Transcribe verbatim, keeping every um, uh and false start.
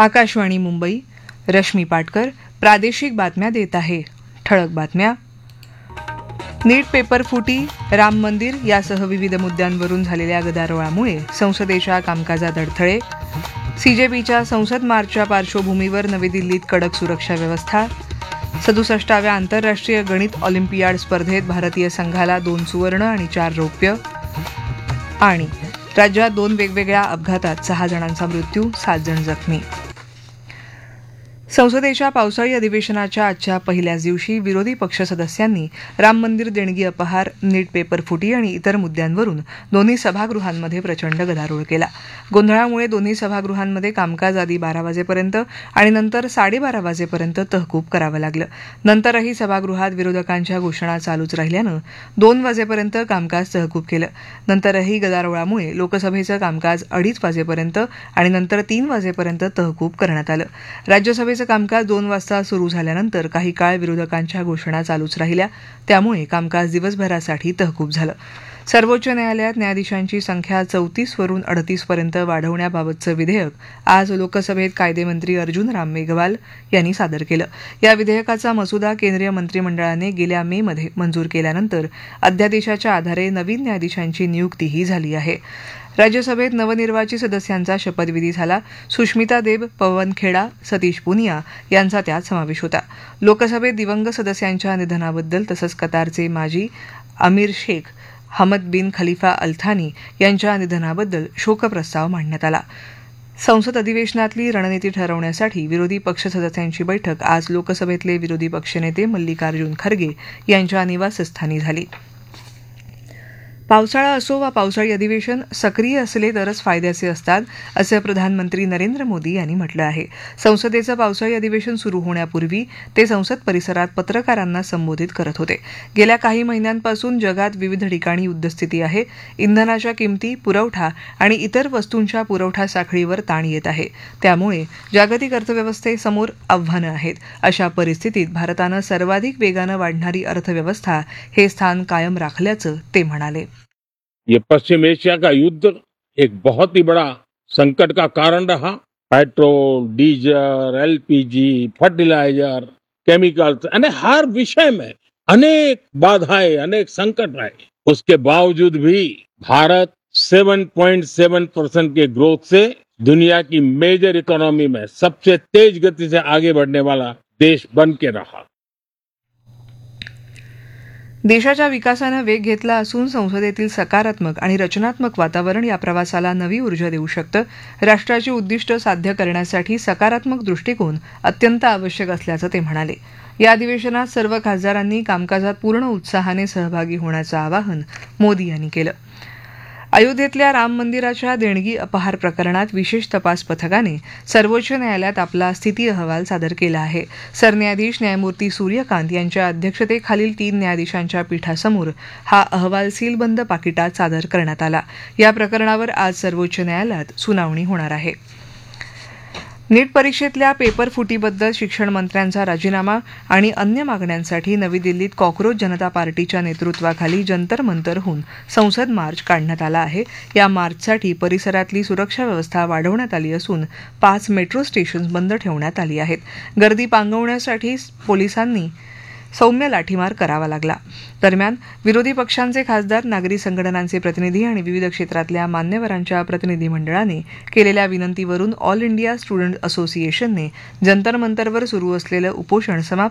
आकाशवाणी मुंबई. रश्मी पाटकर प्रादेशिक बातम्या देत आहे. ठळक बातम्या. नीट पेपर फुटी, राम मंदिर यासह विविध मुद्द्यांवरून झालेल्या गदारोळामुळे संसदेच्या कामकाजात अडथळे. सीजेपीच्या संसद मार्चच्या पार्श्वभूमीवर नवी दिल्लीत कडक सुरक्षा व्यवस्था. सदुसष्टाव्या आंतरराष्ट्रीय गणित ऑलिम्पियाड स्पर्धेत भारतीय संघाला दोन सुवर्ण आणि चार रौप्य. आणि राज्यात दोन वेगवेगळ्या अपघातात सहा जणांचा मृत्यू, सात जण जखमी. संसदेच्या पावसाळी अधिवेशनाच्या आजच्या पहिल्याच दिवशी विरोधी पक्ष सदस्यांनी राम मंदिर देणगी अपहार, नीट पेपर फुटी आणि इतर मुद्द्यांवरून दोन्ही सभागृहांमध्ये प्रचंड गदारोळ केला. गोंधळामुळे दोन्ही सभागृहांमध्ये कामकाज आधी बारा वाजेपर्यंत आणि नंतर साडेबारा वाजेपर्यंत तहकूब करावं लागलं. नंतरही सभागृहात विरोधकांच्या घोषणा चालूच राहिल्यानं दोन वाजेपर्यंत कामकाज तहकूब केलं. नंतरही गदारोळामुळे लोकसभेचं कामकाज अडीच वाजेपर्यंत आणि नंतर तीन वाजेपर्यंत तहकूब करण्यात आलं. राज्यसभेचं कामकाज दोन वाजता सुरू झाल्यानंतर काही काळ विरोधकांच्या घोषणा चालूच राहिल्या. त्यामुळे कामकाज दिवसभरासाठी तहकूब झालं. सर्वोच्च न्यायालयात न्यायाधीशांची संख्या चौतीस वरून अडतीस पर्यंत वाढवण्याबाबतचं विधेयक आज लोकसभेत कायदेमंत्री अर्जुन राम मेघवाल यांनी सादर केलं. या विधेयकाचा मसुदा केंद्रीय मंत्रिमंडळाने गेल्या मे मध्ये मंजूर केल्यानंतर अध्यादेशाच्या आधारे नवीन न्यायाधीशांची नियुक्तीही झाली आहे. राज्यसभेत नवनिर्वाचित सदस्यांचा शपथविधी झाला. सुष्मिता देब, पवन खेडा, सतीश पुनिया यांचा त्यात समावेश होता. लोकसभेत दिवंगत सदस्यांच्या निधनाबद्दल तसंच कतारचे माजी अमीर शेख हमद बिन खलिफा अल थानी यांच्या निधनाबद्दल शोकप्रस्ताव मांडण्यात आला. संसद अधिवेशनातली रणनीती ठरवण्यासाठी विरोधी पक्ष सदस्यांची बैठक आज लोकसभेतले विरोधी पक्षनेते मल्लिकार्जुन खरगे यांच्या निवासस्थानी झाली. पावसाळा असो वा पावसाळी अधिवेशन सक्रिय असले तरच फायद्याचे असतात, असं प्रधानमंत्री नरेंद्र मोदी यांनी म्हटलं आहे. संसदेचं पावसाळी अधिवेशन सुरू होण्यापूर्वी ते संसद परिसरात पत्रकारांना संबोधित करत होते. गेल्या काही महिन्यांपासून जगात विविध ठिकाणी युद्धस्थिती आहे. इंधनाच्या किमती, पुरवठा आणि इतर वस्तूंच्या पुरवठा साखळीवर ताण येत आहे. त्यामुळे जागतिक अर्थव्यवस्थेसमोर आव्हानं आहेत. अशा परिस्थितीत भारतानं सर्वाधिक वेगानं वाढणारी अर्थव्यवस्था हे स्थान कायम राखल्याचं ते म्हणाले. ये पश्चिम एशिया का युद्ध एक बहुत ही बड़ा संकट का कारण रहा. Petrol, diesel, LPG, fertiliser, chemicals यानी हर विषय में अनेक बाधाएं, अनेक संकट रहे. उसके बावजूद भी भारत सात पॉइंट सात परसेंट के ग्रोथ से दुनिया की मेजर इकोनॉमी में सबसे तेज गति से आगे बढ़ने वाला देश बन के रहा. देशाच्या विकासानं वेग घेतला असून संसदेतील सकारात्मक आणि रचनात्मक वातावरण या प्रवासाला नवी ऊर्जा देऊ शकतं. राष्ट्राची उद्दिष्ट साध्य करण्यासाठी सकारात्मक दृष्टिकोन अत्यंत आवश्यक असल्याचं ते म्हणाले. या अधिवेशनात सर्व खासदारांनी कामकाजात पूर्ण उत्साहाने सहभागी होण्याचं आवाहन मोदी यांनी केलं. अयोध्येतल्या राम मंदिराच्या देणगी अपहार प्रकरणात विशेष तपास पथकाने सर्वोच्च न्यायालयात आपला स्थिती अहवाल सादर केला आहे. सरन्यायाधीश न्यायमूर्ती सूर्यकांत यांच्या अध्यक्षतेखालील तीन न्यायाधीशांच्या पीठासमोर हा अहवाल सीलबंद पाकिटात सादर करण्यात आला. या प्रकरणावर आज सर्वोच्च न्यायालयात सुनावणी होणार आहे. नीट परीक्षेतल्या पेपर फुटीबद्दल शिक्षण मंत्र्यांचा राजीनामा आणि अन्य मागण्यांसाठी नवी दिल्लीत कॉक्रोच जनता पार्टीच्या नेतृत्वाखाली जंतर मंतरहून संसद मार्च काढण्यात आला आहे. या मार्चसाठी परिसरातली सुरक्षा व्यवस्था वाढवण्यात आली असून पाच मेट्रो स्टेशन्स बंद ठेवण्यात आली आहेत. गर्दी पांगवण्यासाठी पोलिसांनी सौम्य लाठीमार करावा लागला. दरम्यान विरोधी पक्षांचे खासदार, नागरी संघटनांचे प्रतिनिधी आणि विविध क्षेत्रातल्या मान्यवरांच्या प्रतिनिधीमंडळाने केलेल्या विनंतीवरून ऑल इंडिया स्टुडंट असोसिएशनने जंतर मंतरवर सुरू असलेलं उपोषण समाप्त